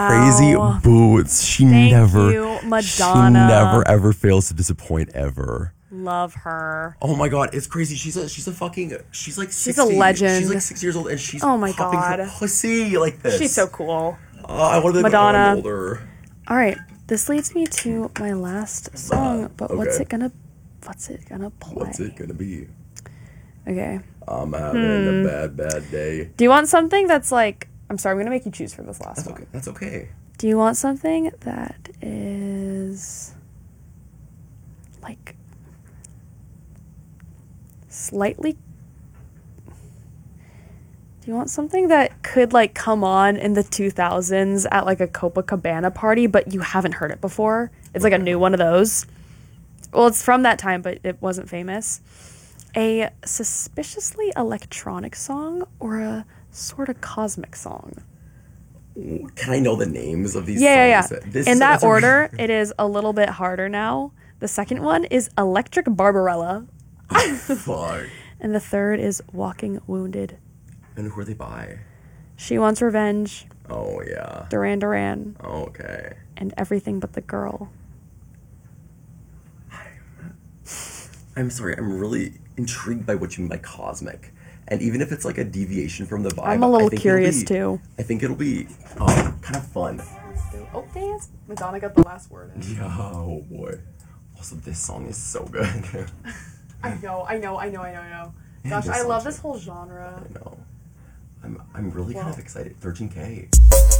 Crazy Boots. She Thank never, you, Madonna. She never ever fails to disappoint ever. Love her. Oh my god, it's crazy. She's like 60. She's a legend. She's like 6 years old and she's Oh my popping God. her pussy like this. She's so cool. I want to be Madonna. older. All right, this leads me to my last song, but okay. what's it gonna play? What's it gonna be? Okay. I'm having a bad day. Do you want something that's like? I'm sorry, I'm gonna make you choose for this last one. Okay. That's okay. Do you want something that is like slightly? Do you want something that could like come on in the 2000s at like a Copacabana party, but you haven't heard it before? It's like a new one of those. Well, it's from that time, but it wasn't famous. A suspiciously electronic song or a sort of cosmic song? Can I know the names of these Yeah. songs? In that order, it is a little bit harder now. The second one is Electric Barbarella. Fuck. And the third is Walking Wounded. And who are they by? She Wants Revenge, Oh, yeah. Duran Duran, Okay. and Everything But the Girl. I'm sorry, I'm really intrigued by what you mean by cosmic. And even if it's like a deviation from the vibe, I'm a little I think curious too. I think it'll be kind of fun. Oh, dance. Madonna got the last word in. Yeah, oh boy. Also, this song is so good. I know. Yeah, Gosh, this I love song's this whole genre. I know. I'm really kind of excited. 13K.